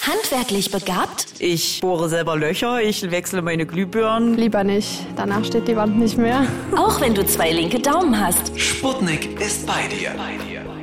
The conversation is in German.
Handwerklich begabt? Ich bohre selber Löcher, ich wechsle meine Glühbirnen. Lieber nicht, danach steht die Wand nicht mehr. Auch wenn du 2 linke Daumen hast. Sputnik ist bei dir.